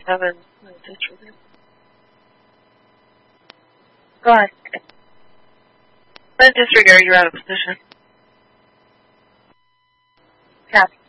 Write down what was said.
7. Go ahead. But disregard, you're out of position. Cap.